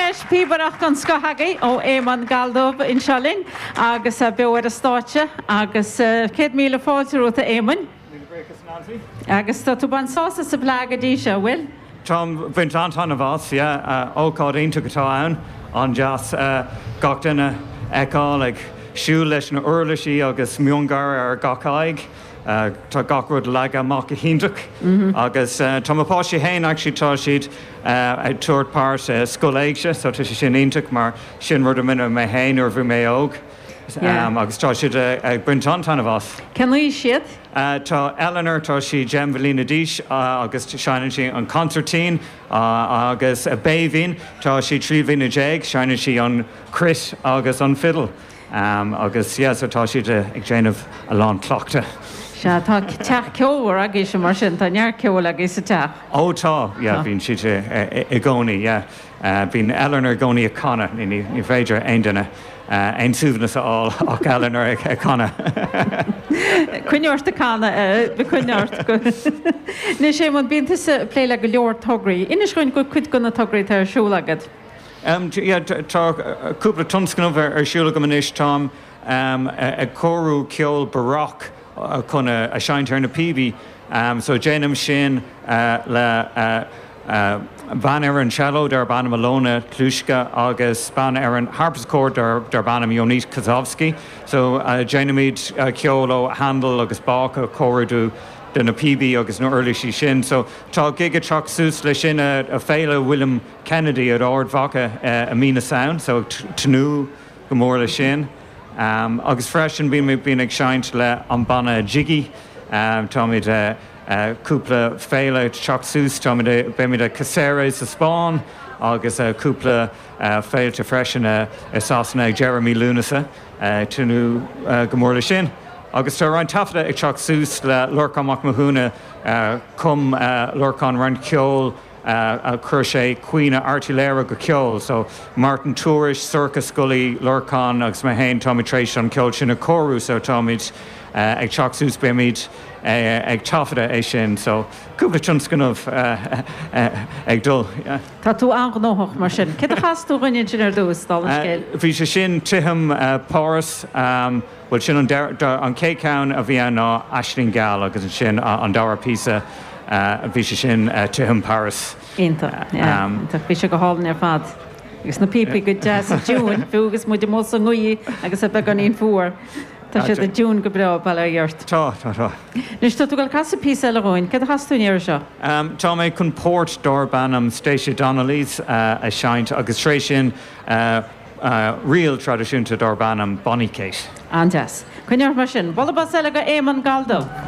Cuineis píbarach an scahagaí ó éman galdómh in Seolín agus beir a státe agus 100 míle fáilteúta éman. Agus tá tú ban sása sa bhlagadí se bhfuil? Tom bhaint antan a bhás, ócád aontu go tá an jazz gach duine eáil ag siú leis na uirlaisí agus miúngar ar gacáig. Tá gachrúd le amach a híndraach agus tá páisi héin actually tá siad ag tuairpáir scoléigse, so tá sin ionach mar sin rud a mine mé héin ar bhú mé óg. Agus tá siad ag brintán tan bhás. Can lí siad? Tá Eleanor tá si Gemvelina Díis agus seinan si an concertín agus a béhín tá si tríhína déag, seinan si an Chris agus an fiddle. Agus tá siad ag déanamh a lán clochta. Se tá teach ceohar agus sem mar sin tá near ceil agus sa teach. Ó tá, bhín siad i gcónaí, bhín Eleanor gcónaí a canna, ní féidir aon duine. Ein súbna aáil ach Eleanor ag canna. Cuineoirt a canna cuineoirt go. Ní sé man bínta pléile go leor tograí. Inas chuin go cuid gona tograí tar siúlagad. Tá cúpla tunscanmh ar siúla go manis Tom ag chorú ceol baroque chuna a seintear na PV. So déanam sin le ban ar an cello dar banam Alona Klushka agus ban ar an harpsichord dar banam Yonit Kozovsky. So Janamid Kyolo Handel agus Bach a choradú den a PB agus no early sin. So tá giga chok sus le sin a féile William Kennedy at Ord Vaca a Mina Sound. So tnu gomor le sin. Agus freshen bín ag seint le an banna Jiggy. Táid cúpla féile teach sús tá béimiid a Caceres sa Spáin agus cúpla féilte freisin sásanna ag Jeremy Lunasa tunú gomórla sin. Agus tá rain tafada ag teach sús le Lorcan Macmahuna cum Lorcan ran ceol a chur sé cuioine artiléire go ceol. So Martin Tourish, Circus Scully, Lorcan agus ma héin táid trééis an ceol sin a chorú so táid ag teach sús béimiid ag tafada é sin, so cúpla tionscanmh ag dul. Tá tú angnóach mar sin. Cé a chaú rinne sin ar dús dá an scéil? Bhí sé sin tuithim Páras, bhfuil sin an cécán a bhí ná Aisling Gal agus an sin an dáhar písa bhí sé sin tuithim Páras. Ínta, bhí sé go hálan ar fad. Agus na pipi go jazz dún, bhuagus mu de mó an nguí agus a be an íon fuair. Tá sé a dún go breá bail dheart. Tá. Nus tú goil casa pí eáin, ce hasúnéir seo? Tá mé chun pót dor banam Stacia Donnelly's a seint agus trééis sin rial tradiisiúnta dor banam Bonnie Kate. Antas. Cuinear mar sin, bol bas eile go éman galdó.